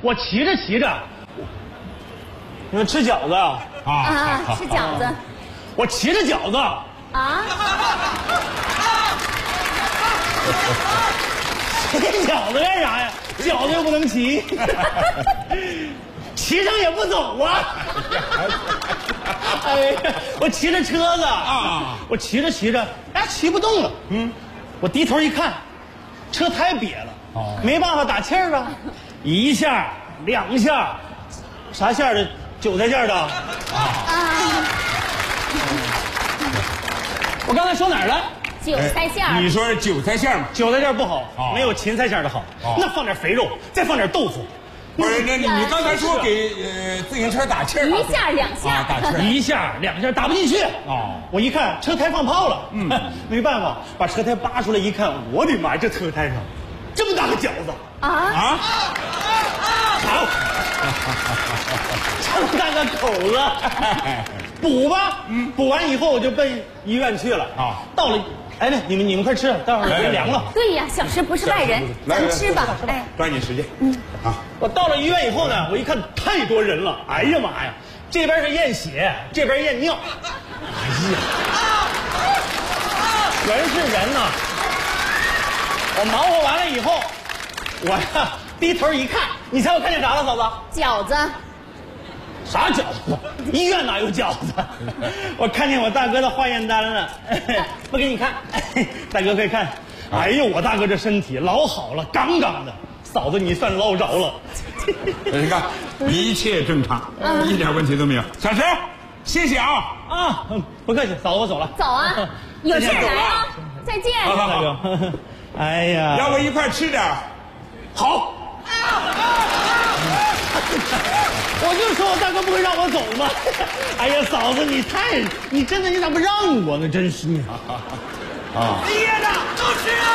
我骑着骑着，你们吃饺子啊？吃饺子。 我骑着饺子啊？ 骑饺子干啥呀？饺子又不能骑，骑上也不走啊！哎呀，我骑着车子啊，我骑着骑着，哎，骑不动了。我低头一看，车胎瘪了，没办法打气儿啊，一下两下，啥馅的？韭菜馅的啊。我刚才说哪儿了？ 韭菜馅儿。 你说是韭菜馅吗？ 韭菜馅不好，没有芹菜馅的好。那放点肥肉，再放点豆腐。 不是，那你刚才说给自行车打气儿， 一下两下， 打气儿， 一下两下打不进去。我一看车胎放炮了，没办法，把车胎扒出来一看，我的妈呀，这车胎上这么大个饺子好，这么大个口子，补吧，补完以后我就奔医院去了到了。哎，那你们快吃，待会儿别凉了。 对呀，小石不是外人，咱吃吧。哎， 抓紧时间。 我到了医院以后呢，我一看太多人了，哎呀妈呀，这边是验血，这边验尿，哎呀，全是人呐。我忙活完了以后，我呀低头一看，你猜我看见啥了，嫂子？ 饺子。 啥饺子？医院哪有饺子？我看见我大哥的化验单了，不给你看，大哥快看。哎呦，我大哥这身体老好了，杠杠的。嫂子，你算捞着了。 你看，一切正常，一点问题都没有。小石，谢谢啊！ 不客气，嫂子，我走了。 走啊，有事来啊！再见。 好。哎呀， 要不一块吃点？ 好。我就说我大哥不会让我走吗？哎呀，嫂子，你真的你咋不让我呢？真是你毕业的都吃啊！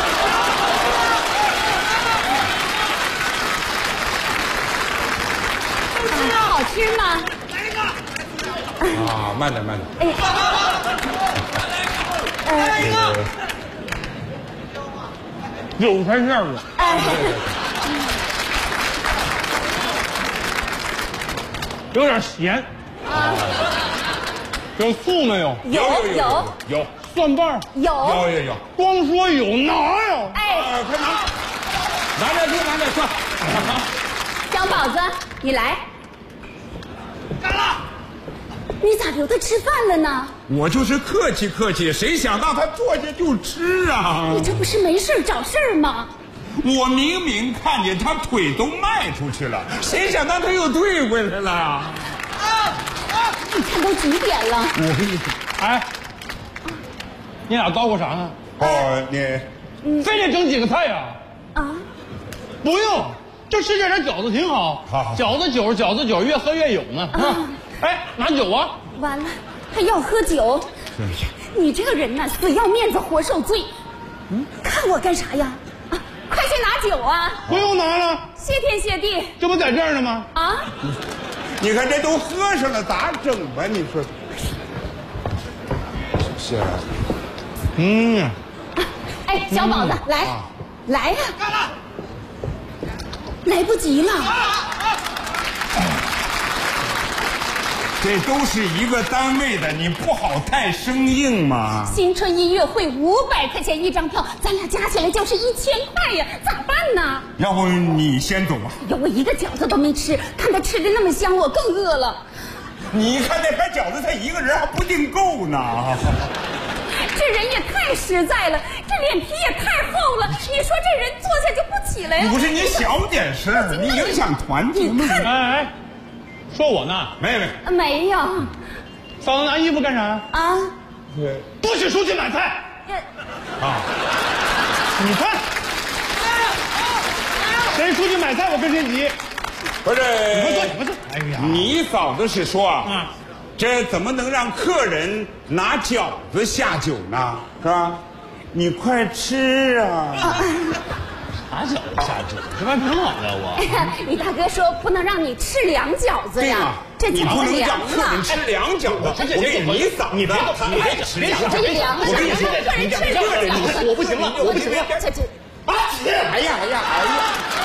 好吃吗？ 来一个。 慢点。 来一个。韭菜馅的。有点咸有醋没有？ 有。 蒜瓣有。 光说有拿呀！ 哎， 快拿点蒜。 小宝子，你来。 干了！ 你咋留他吃饭了呢？ 我就是客气，谁想到他坐下就吃啊？ 你这不是没事找事吗？ 我明明看见他腿都迈出去了，谁想到他又退回来了？ 你看都几点了？ 我跟你说，哎，你俩叨咕啥呢？ 你非得整几个菜呀？不用，就吃这点饺子挺好。 好， 饺子酒，越喝越有呢。哎，拿酒啊！ 完了，还要喝酒？哎呀，你这个人呐，死要面子活受罪。看我干啥呀？快去拿酒啊！ 不用拿了， 谢天谢地， 这不在这儿呢吗？ 你看这都喝上了，咋整吧？你说是？ 哎，小宝子，来呀！来不及了。 这都是一个单位的，你不好太生硬嘛。 新春音乐会500块钱一张票，咱俩加起来就是1000块呀，咋办呢？ 要不你先走吧。 哟，我一个饺子都没吃，看他吃的那么香，我更饿了。 你看那盘饺子，他一个人还不定够呢。 这人也太实在了，这脸皮也太厚了。你说这人坐下就不起来了？ 不是你小点声，你影响团体。 你看， 哎，说我呢？ 没有。 嫂子拿衣服干啥呀？不许出去买菜。你看，谁出去买菜，我跟谁急。 不是， 你快坐。哎呀， 你嫂子是说这怎么能让客人拿饺子下酒呢？是吧？你快吃啊！ 啥饺子下酒？这玩意儿挺好的我。 你大哥说不能让你吃凉饺子呀，这你不能饺子凉让客人了。 吃凉饺子。我给你嫂子， 你别爱吃凉饺子。 这凉了， 我跟你说， 客人吃凉饺子， 我不行了。 这哎呀！